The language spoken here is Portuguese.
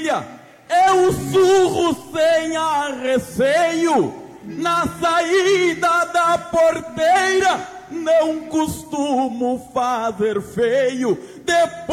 polícia, eu surro sem receio. Na saída da porteira, não costumo fazer feio. Depois